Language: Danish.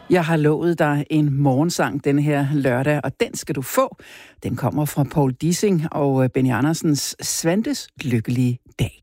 Jeg har lovet dig en morgensang den her lørdag, og den skal du få. Den kommer fra Paul Dissing og Benny Andersens Svantes lykkelige dag.